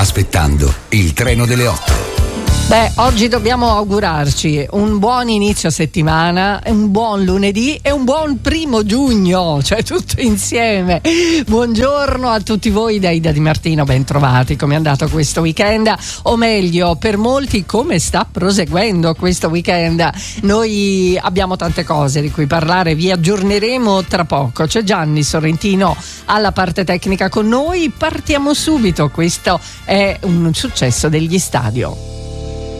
aspettando il treno delle 8. Beh, oggi dobbiamo augurarci un buon inizio settimana, un buon lunedì e un buon 1° giugno, cioè tutto insieme. Buongiorno a tutti voi da Ida Di Martino, ben trovati. Come è andato questo weekend? O meglio, per molti come sta proseguendo questo weekend? Noi abbiamo tante cose di cui parlare, vi aggiorneremo tra poco. C'è Gianni Sorrentino alla parte tecnica con noi. Partiamo subito, questo è un successo degli Stadio.